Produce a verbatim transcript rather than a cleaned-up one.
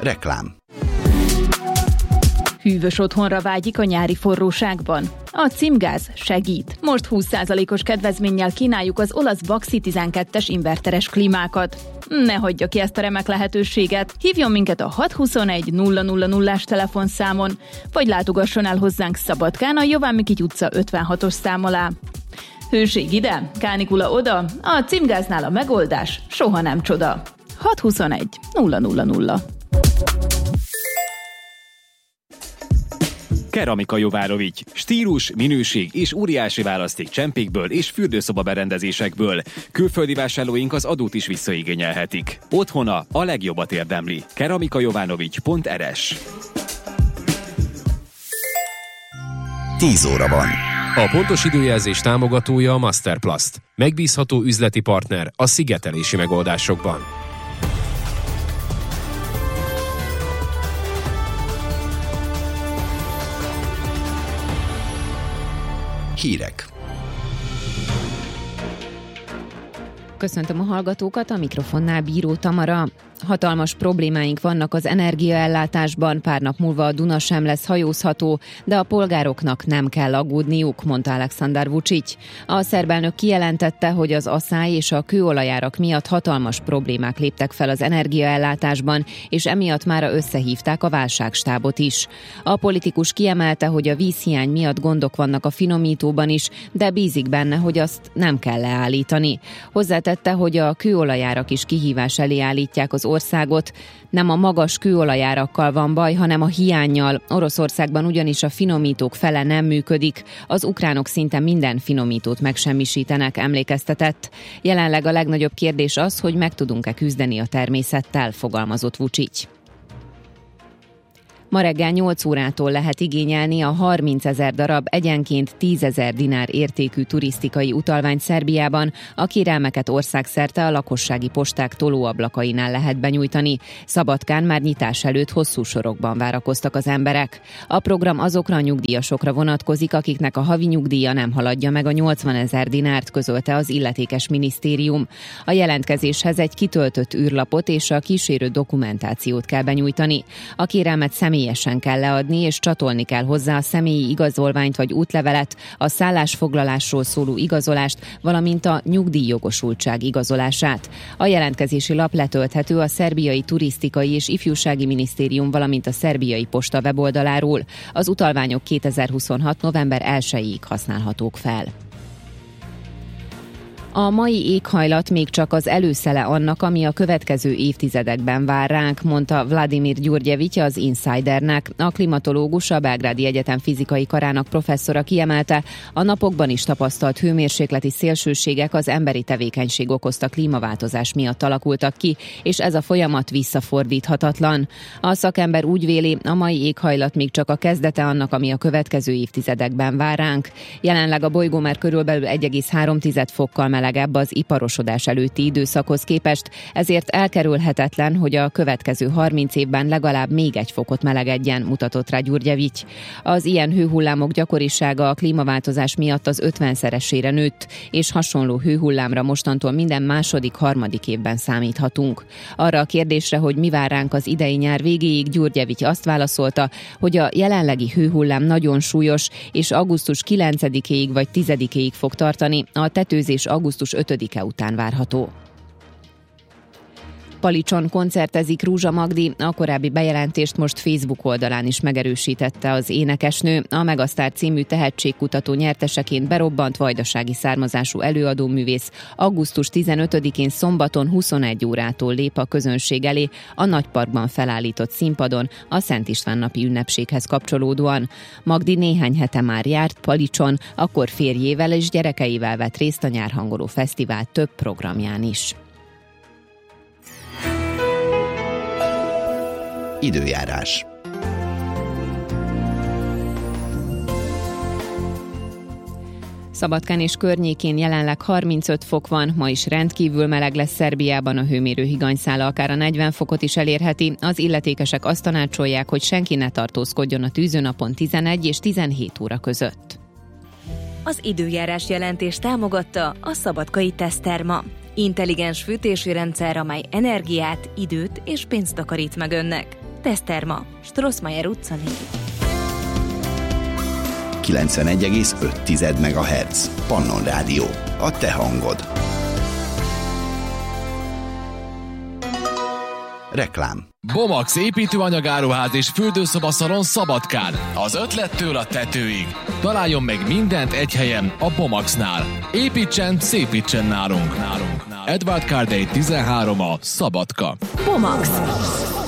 Reklám. Hűvös otthonra vágyik a nyári forróságban? A Cimgáz segít. Most húsz százalékos kedvezménnyel kínáljuk az olasz Baxi tizenkettes inverteres klímákat. Ne hagyja ki ezt a remek lehetőséget. Hívjon minket a hat huszonegy nulla nulla nullás telefonszámon, vagy látogasson el hozzánk Szabadkán a Jován Mikity utca ötvenhatos szám alá. Hőség ide, kánikula oda, a Cimgáznál a megoldás soha nem csoda. hat huszonegy nulla nulla nulla. Keramika Jovárovics. Stílus, minőség és óriási választék csempékből és fürdőszoba berendezésekből. Külföldi vásárlóink az adót is visszaigényelhetik. Otthona a legjobbat érdemli. keramikajovanovics pont er es. tíz óra van. A pontos időjelzés támogatója a Masterplast. Megbízható üzleti partner a szigetelési megoldásokban. Hírek. Köszöntöm a hallgatókat, a mikrofonnál Bíró Tamara. Hatalmas problémáink vannak az energiaellátásban, pár nap múlva a Duna sem lesz hajózható, de a polgároknak nem kell aggódniuk, mondta Alexander Vučić. A szerb elnök kijelentette, hogy az asszály és a kőolajárak miatt hatalmas problémák léptek fel az energiaellátásban, és emiatt mára összehívták a válságstábot is. A politikus kiemelte, hogy a vízhiány miatt gondok vannak a finomítóban is, de bízik benne, hogy azt nem kell leállítani. Hozzátette, hogy a kőolajárak is kihívás elé állítják az országot. Nem a magas kőolajárakkal van baj, hanem a hiánnyal. Oroszországban ugyanis a finomítók fele nem működik. Az ukránok szinte minden finomítót megsemmisítenek, emlékeztetett. Jelenleg a legnagyobb kérdés az, hogy meg tudunk-e küzdeni a természettel, fogalmazott Vučić. Ma reggel nyolc órától lehet igényelni a harmincezer darab egyenként tízezer dinár értékű turisztikai utalványt Szerbiában. A kérelmeket országszerte a lakossági posták tolóablakainál lehet benyújtani. Szabadkán már nyitás előtt hosszú sorokban várakoztak az emberek. A program azokra a nyugdíjasokra vonatkozik, akiknek a havi nyugdíja nem haladja meg a nyolcvanezer dinárt, közölte az illetékes minisztérium. A jelentkezéshez egy kitöltött űrlapot és a kísérő dokumentációt kell benyújtani. A kérelmet személy Személyesen kell leadni, és csatolni kell hozzá a személyi igazolványt vagy útlevelet, a szállásfoglalásról szóló igazolást, valamint a nyugdíjjogosultság igazolását. A jelentkezési lap letölthető a Szerbiai Turisztikai és Ifjúsági Minisztérium, valamint a Szerbiai Posta weboldaláról. Az utalványok kétezer-huszonhat november elsejéig használhatók fel. A mai éghajlat még csak az előszele annak, ami a következő évtizedekben vár ránk, mondta Vladimir Gyurgyevics az Insidernek. A klimatológus, a Belgrádi Egyetem fizikai karának professzora kiemelte, a napokban is tapasztalt hőmérsékleti szélsőségek az emberi tevékenység okozta klímaváltozás miatt alakultak ki, és ez a folyamat visszafordíthatatlan. A szakember úgy véli, a mai éghajlat még csak a kezdete annak, ami a következő évtizedekben vár ránk. Jelenleg a bolygó már körülbelül egy egész három fokkal melegebb az iparosodás előtti időszakhoz képest, ezért elkerülhetetlen, hogy a következő harminc évben legalább még egy fokot melegedjen, mutatott rá Gyurgyevics. Az ilyen hőhullámok gyakorisága a klímaváltozás miatt az ötvenszeresére nőtt, és hasonló hőhullámra mostantól minden második, harmadik évben számíthatunk. Arra a kérdésre, hogy mi vár ránk az idei nyár végéig, Gyurgyevics azt válaszolta, hogy a jelenlegi hőhullám nagyon súlyos, és augusztus kilencedikéig vagy tizedikéig fog tartani, a tetőzés augusztus ötödike után várható. Palicson koncertezik Rúzsa Magdi, a korábbi bejelentést most Facebook oldalán is megerősítette az énekesnő. A Megasztár című tehetségkutató nyerteseként berobbant vajdasági származású előadóművész augusztus tizenötödikén szombaton huszonegy órától lép a közönség elé a Nagyparkban felállított színpadon a Szent István napi ünnepséghez kapcsolódóan. Magdi néhány hete már járt Palicson, akkor férjével és gyerekeivel vett részt a Nyárhangoló Fesztivál több programján is. Időjárás. Szabadkán és környékén jelenleg harmincöt fok van, ma is rendkívül meleg lesz Szerbiában, a hőmérő higanyszála akár a negyven fokot is elérheti. Az illetékesek azt tanácsolják, hogy senki ne tartózkodjon a tűzőnapon tizenegy és tizenhét óra között. Az időjárás jelentés támogatta a Szabadkai Teszterma. Intelligens fűtési rendszer, amely energiát, időt és pénzt takarít meg önnek. Teszterma, Strossmayer utca négy. kilencvenegy egész öt megahertz. Pannon Rádió. A te hangod. Reklám. Bomax építőanyagáruház és fürdőszobaszalon Szabadkán. Az ötlettől a tetőig. Találjon meg mindent egy helyen, a Bomaxnál. Építsen, szépítsen nálunk. nálunk. Edward Cardey tizenhárom a Szabadka. Bomax.